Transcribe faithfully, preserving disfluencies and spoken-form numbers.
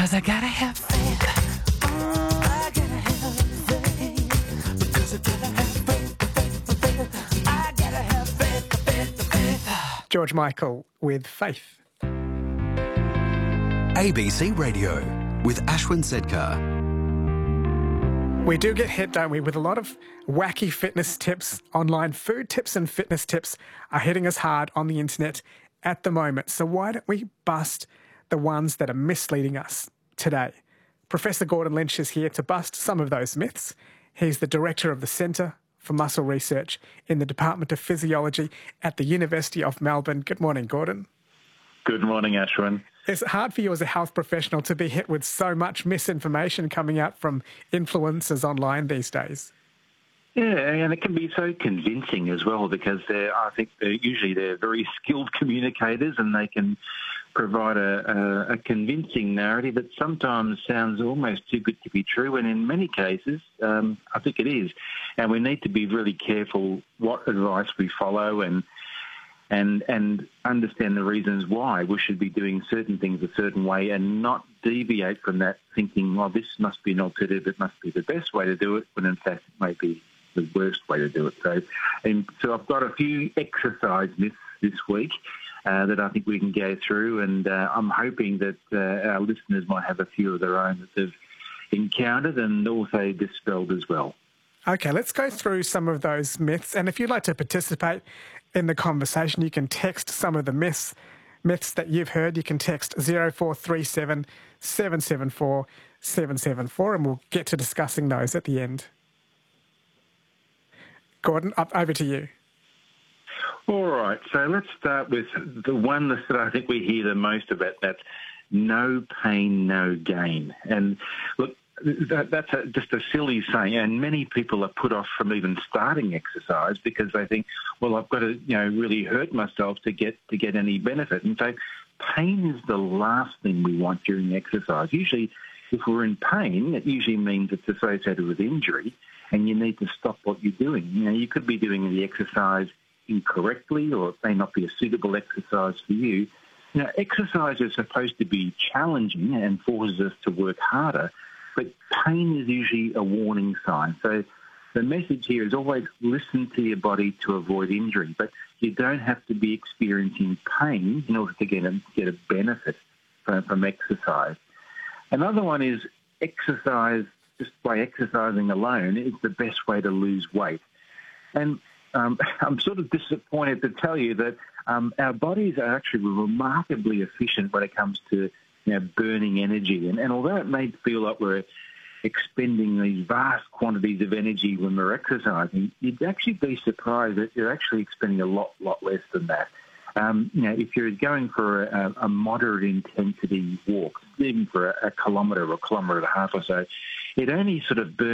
'Cause I gotta have faith. Oh, I gotta have faith. Because I gotta have faith, faith, faith. I gotta have faith, faith, faith. George Michael with Faith. A B C Radio with Ashwin Sedkar. We do get hit, don't we, with a lot of wacky fitness tips. Online food tips and fitness tips are hitting us hard on the internet at the moment. So why don't we bust the ones that are misleading us today? Professor Gordon Lynch is here to bust some of those myths. He's the director of the Centre for Muscle Research in the Department of Physiology at the University of Melbourne. Good morning, Gordon. Good morning, Ashwin. Is it hard for you as a health professional to be hit with so much misinformation coming out from influencers online these days? Yeah, and it can be so convincing as well because they're, I think they're usually they're very skilled communicators and they can provide a, a, a convincing narrative that sometimes sounds almost too good to be true, and in many cases, um, I think it is. And we need to be really careful what advice we follow and and and understand the reasons why we should be doing certain things a certain way and not deviate from that thinking, well, this must be an alternative, it must be the best way to do it, when in fact it may be the worst way to do it. So, and so I've got a few exercise myths this week uh, that I think we can go through, and uh, I'm hoping that uh, our listeners might have a few of their own that they've encountered and also dispelled as well. Okay, let's go through some of those myths. And if you'd like to participate in the conversation, you can text some of the myths myths that you've heard. You can text zero four three seven, seven seven four, seven seven four, and we'll get to discussing those at the end. Gordon, up over to you. All right, so let's start with the one that I think we hear the most about, that's no pain, no gain. And look, That, that's a, just a silly saying, and many people are put off from even starting exercise because they think, well, I've got to, you know, really hurt myself to get to get any benefit. In fact, pain is the last thing we want during exercise. Usually, if we're in pain, it usually means it's associated with injury, and you need to stop what you're doing. You know, you could be doing the exercise incorrectly, or it may not be a suitable exercise for you. You know, exercise is supposed to be challenging and forces us to work harder. But pain is usually a warning sign. So the message here is always listen to your body to avoid injury. But you don't have to be experiencing pain in order to get a, get a benefit from, from exercise. Another one is exercise, just by exercising alone, is the best way to lose weight. And um, I'm sort of disappointed to tell you that um, our bodies are actually remarkably efficient when it comes to You know, burning energy. And, and although it may feel like we're expending these vast quantities of energy when we're exercising, you'd actually be surprised that you're actually expending a lot, lot less than that. Um, you know, if you're going for a, a moderate intensity walk, even for a, a kilometre or a kilometre and a half or so, it only sort of burns